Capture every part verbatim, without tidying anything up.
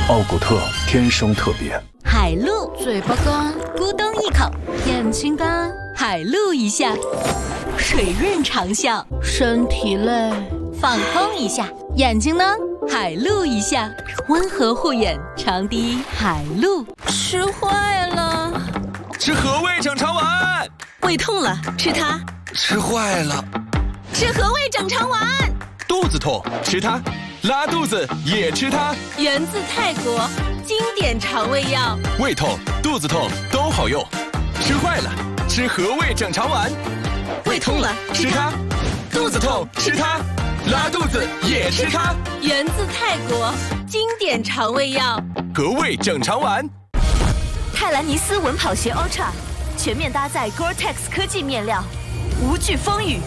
奥古特天生特别。 海陆嘴巴干，咕咚一口；眼睛干，海陆一下；水润长效，身体累，放空一下；眼睛呢，海陆一下；温和护眼，长笛海陆。 吃坏了， 吃和味整肠丸。 胃痛了，吃它。 吃坏了， 吃和味整肠丸。 肚子痛，吃它。拉肚子也吃它。 源自泰国，经典肠胃药。 胃痛、肚子痛都好用。吃坏了，吃和味整肠丸。 胃痛了，吃它。 肚子痛，吃它。拉肚子也吃它。 源自泰国，经典肠胃药。 和味整肠丸。 泰兰尼斯稳跑鞋 Ultra 全面搭载 Gore-Tex 科技面料，无惧风雨。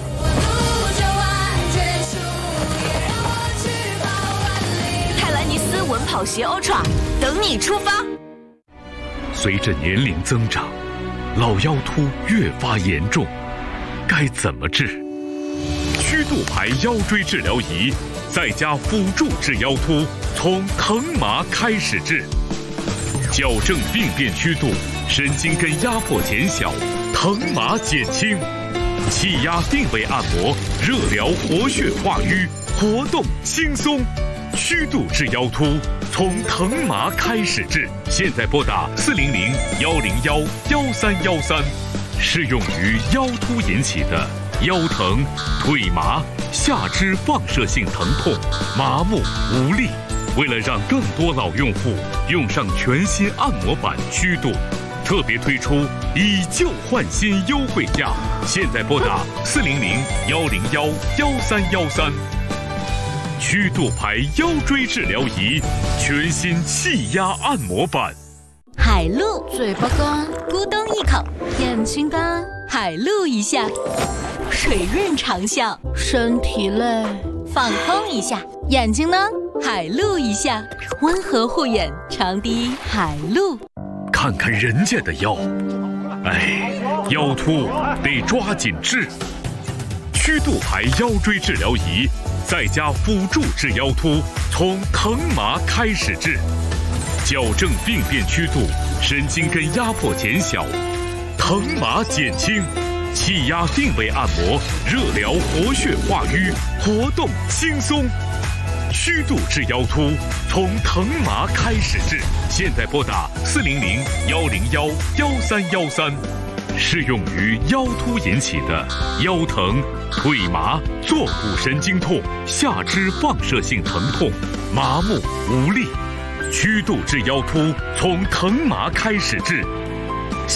泰兰尼斯稳跑鞋 Ultra 等你出发。 随着年龄增长，老腰突越发严重，该怎么治？曲度牌腰椎治疗仪在家辅助治腰突，从疼麻开始治。矫正病变曲度，神经根压迫减小，疼麻减轻。气压定位按摩，热疗活血化瘀，活动轻松。曲度治腰突，从疼麻开始治。现在拨打四零零幺零幺幺三幺三，适用于腰突引起的腰疼、腿麻、下肢放射性疼痛、麻木无力。为了让更多老用户用上全新按摩板曲度，特别推出以旧换新优惠价。现在拨打四零零幺零幺幺三幺三。曲度牌腰椎治疗仪，全新气压按摩板。 海陆嘴巴干，咕咚一口；眼睛干，海陆一下；水润长效，身体累，放空一下；眼睛呢，海陆一下；温和护眼，长笛海陆。 看看人家的腰，哎，腰突得抓紧治。曲度牌腰椎治疗仪在家辅助治腰突，从疼麻开始治。矫正病变曲度，神经根压迫减小，疼麻减轻。气压定位按摩，热疗活血化瘀，活动轻松。曲度治腰突，从疼麻开始治。现在拨打四零零幺零幺幺三幺三，适用于腰突引起的腰疼、腿麻、坐骨神经痛、下肢放射性疼痛、麻木无力。曲度治腰突，从疼麻开始治。